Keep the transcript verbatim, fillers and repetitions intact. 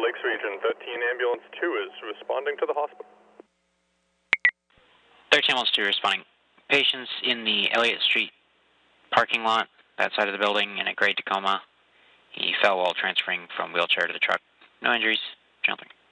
Lakes Region, thirteen Ambulance two is responding to the hospital. thirteen Ambulance two responding. Patients in the Elliott Street parking lot, that side of the building, in a gray Tacoma. He fell while transferring from wheelchair to the truck. No injuries. Jumping.